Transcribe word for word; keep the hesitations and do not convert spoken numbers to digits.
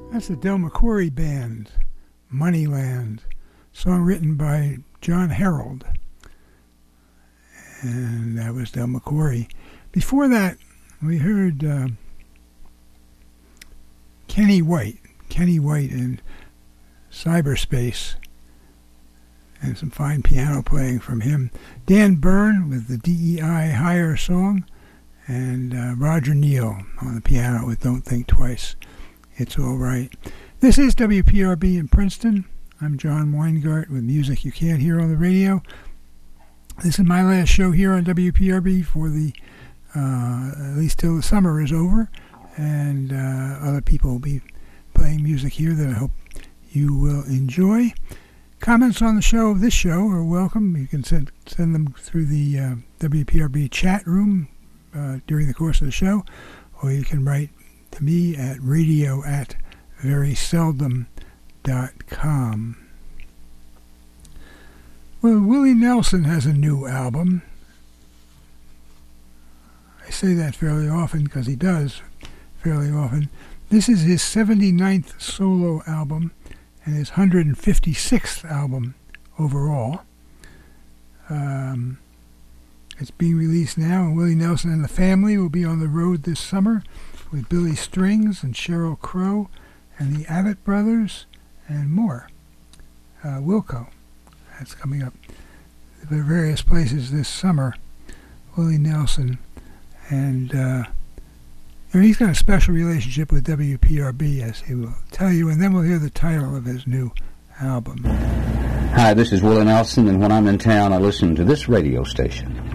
That's the Del McCoury Band, Moneyland, song written by John Harold. And that was Del McCoury. Before that, we heard uh, Kenny White, Kenny White in Cyberspace, and some fine piano playing from him. Dan Byrne with the D E I Higher song, and uh, Roger Neal on the piano with Don't Think Twice. It's all right. This is W P R B in Princeton. I'm John Weingart with music you can't hear on the radio. This is my last show here on W P R B for the, uh, at least till the summer is over. And uh, other people will be playing music here that I hope you will enjoy. Comments on the show, this show, are welcome. You can send, send them through the uh, W P R B chat room uh, during the course of the show, or you can write to me at radio at very seldom dot com. Well, Willie Nelson has a new album. I say that fairly often because he does fairly often. This is his seventy-ninth solo album and his one hundred fifty-sixth album overall. Um, it's being released now, and Willie Nelson and the Family will be on the road this summer with Billy Strings and Sheryl Crow and the Avett Brothers and more. Uh, Wilco, that's coming up. There are various places this summer. Willie Nelson, and uh, and he's got a special relationship with W P R B, as he will tell you, and then we'll hear the title of his new album. Hi, this is Willie Nelson, and when I'm in town, I listen to this radio station.